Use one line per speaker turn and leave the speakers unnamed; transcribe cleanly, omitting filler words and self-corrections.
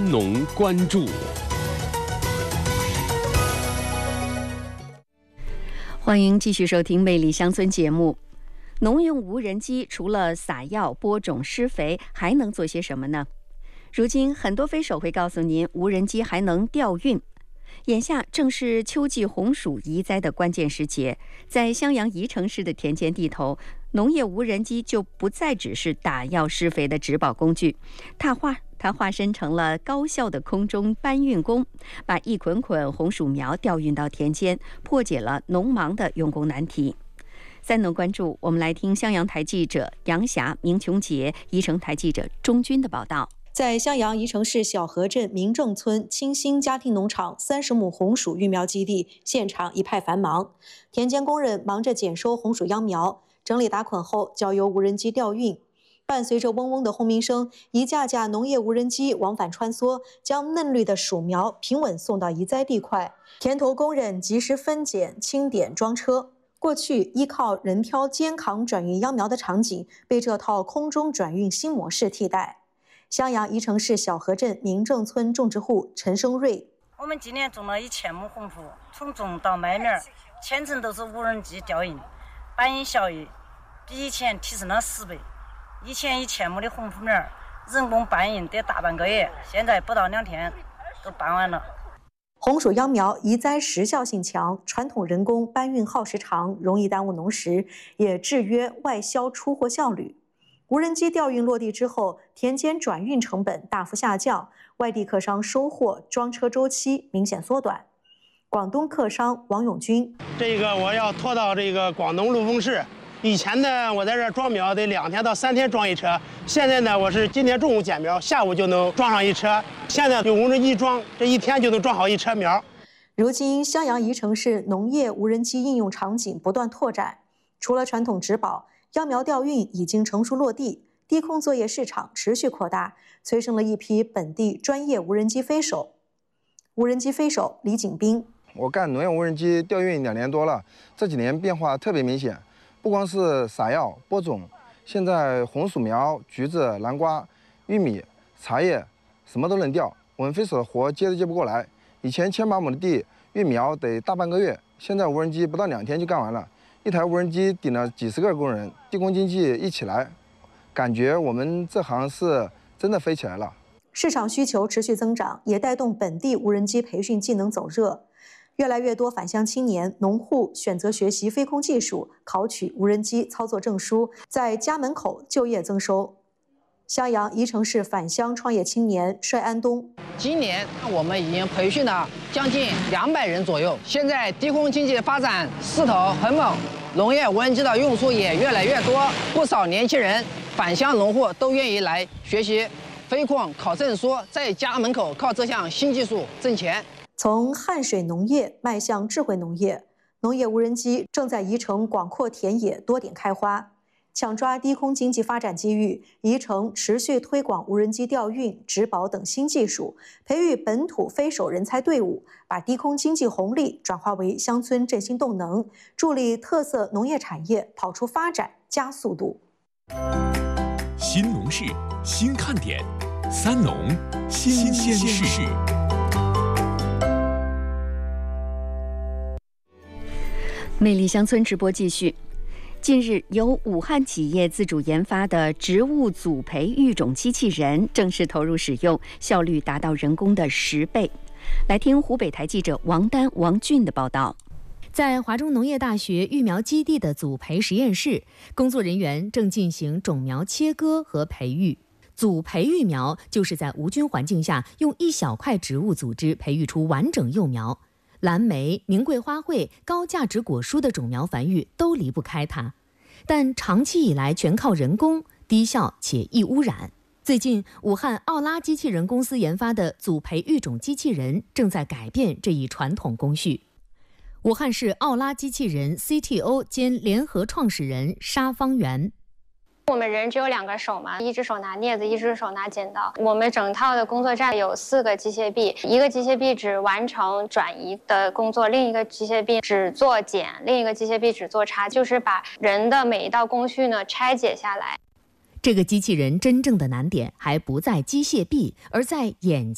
农关注。
欢迎继续收听《魅力乡村》节目。农用无人机除了撒药、播种、施肥，还能做些什么呢？如今，很多飞手会告诉您，无人机还能调运。眼下正是秋季红薯移栽的关键时节，在襄阳宜城市的田间地头，农业无人机就不再只是打药施肥的植保工具，它化身成了高效的空中搬运工，把一捆捆红薯苗调运到田间，破解了农忙的用工难题。三农关注，我们来听襄阳台记者杨霞、明琼杰、宜城台记者钟军的报道。
在襄阳宜城市小河镇民政村清新家庭农场30亩红薯育苗基地，现场一派繁忙，田间工人忙着检收红薯秧苗，整理打捆后交由无人机调运。伴随着嗡嗡的轰鸣声，一架架农业无人机往返穿梭，将嫩绿的薯苗平稳送到移栽地块。田头工人及时分拣、清点、装车。过去依靠人挑肩扛转运秧苗的场景，被这套空中转运新模式替代。襄阳宜城市小河镇民政村种植户陈生瑞：
我们今年种了1000亩红薯，从种到卖面，全程都是无人机调运，搬运效率比以前提升了10倍。以前1000亩的红薯面，人工搬运得大半个月，现在不到2天都搬完了。
红薯秧苗移栽时效性强，传统人工搬运耗时长，容易耽误农时，也制约外销出货效率。无人机调运落地之后，田间转运成本大幅下降，外地客商收货、装车周期明显缩短。广东客商王永军：
这个我要拖到这个广东陆丰市。以前呢，我在这装苗得2天到3天装一车，现在呢，我是今天中午捡苗，下午就能装上一车。现在用无人机装，这1天就能装好一车苗。
如今，襄阳宜城市农业无人机应用场景不断拓展，除了传统植保，秧苗调运已经成熟落地，低空作业市场持续扩大，催生了一批本地专业无人机飞手。无人机飞手李景斌：
我干农业无人机调运2年多了，这几年变化特别明显。不光是撒药、播种，现在红薯苗、橘子、南瓜、玉米、茶叶，什么都能调。我们飞手的活接都接不过来。以前1000把亩的地育苗得大半个月，现在无人机不到2天就干完了。一台无人机顶了几十个工人，地工经济一起来，感觉我们这行是真的飞起来了。
市场需求持续增长，也带动本地无人机培训技能走热。越来越多返乡青年、农户选择学习飞空技术，考取无人机操作证书，在家门口就业增收。襄阳宜城市返乡创业青年帅安东：
今年我们已经培训了将近200人左右。现在低空经济发展势头很猛，农业无人机的用处也越来越多，不少年轻人返乡农户都愿意来学习飞控、考证书，在家门口靠这项新技术挣钱。
从汗水农业迈向智慧农业，农业无人机正在宜城广阔田野多点开花。抢抓低空经济发展机遇，宜城持续推广无人机调运、植保等新技术，培育本土飞手人才队伍，把低空经济红利转化为乡村振兴动能，助力特色农业产业跑出发展加速度。
新农事，新看点，三农新鲜事。
魅力乡村直播继续。近日，由武汉企业自主研发的植物组培育种机器人正式投入使用，效率达到人工的10倍。来听湖北台记者王丹、王俊的报道。
在华中农业大学育苗基地的组培实验室，工作人员正进行种苗切割和培育。组培育苗就是在无菌环境下，用一小块植物组织培育出完整幼苗。蓝莓、名贵花卉、高价值果蔬的种苗繁育都离不开它，但长期以来全靠人工，低效且易污染。最近，武汉奥拉机器人公司研发的组培育种机器人正在改变这一传统工序。武汉市奥拉机器人 CTO 兼联合创始人沙方元：
我们人只有2个手嘛，一只手拿镊子，一只手拿剪刀。我们整套的工作站有4个机械臂，一个机械臂只完成转移的工作，另一个机械臂只做剪，另一个机械臂只做插，就是把人的每一道工序呢拆解下来。
这个机器人真正的难点还不在机械臂，而在眼睛。